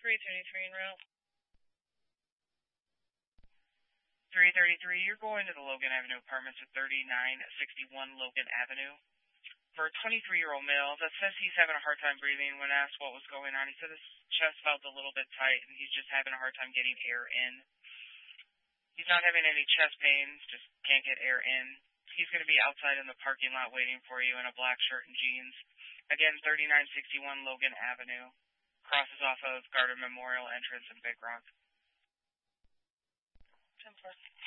333 en route. 333, you're going to the Logan Avenue Apartments at 3961 Logan Avenue. For a 23-year-old male that says he's having a hard time breathing, when asked what was going on, he said his chest felt a little bit tight and he's just having a hard time getting air in. He's not having any chest pains, just can't get air in. He's going to be outside in the parking lot waiting for you in a black shirt and jeans. Again, 3961 Logan Avenue. Crosses off of Gardner Memorial entrance in Big Rock. 10-4.